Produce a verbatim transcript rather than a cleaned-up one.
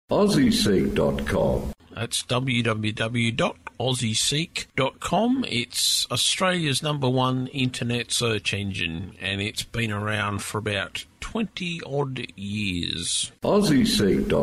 Aussie Seek dot com. That's w w w dot aussie seek dot com. It's Australia's number one internet search engine, and it's been around for about twenty odd years. Aussie Seek dot com.